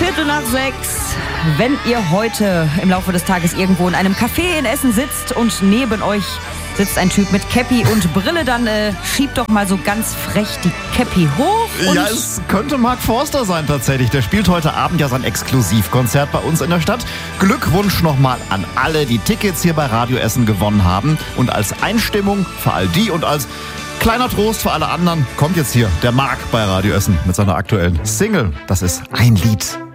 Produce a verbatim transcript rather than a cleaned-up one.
Viertel nach sechs. Wenn ihr heute im Laufe des Tages irgendwo in einem Café in Essen sitzt und neben euch sitzt ein Typ mit Käppi und Brille, dann äh, schiebt doch mal so ganz frech die Käppi hoch. Und ja, es könnte Mark Forster sein tatsächlich. Der spielt heute Abend ja sein Exklusivkonzert bei uns in der Stadt. Glückwunsch nochmal an alle, die Tickets hier bei Radio Essen gewonnen haben. Und als Einstimmung für all die und als kleiner Trost für alle anderen kommt jetzt hier der Mark bei Radio Essen mit seiner aktuellen Single. Das ist Ein Lied.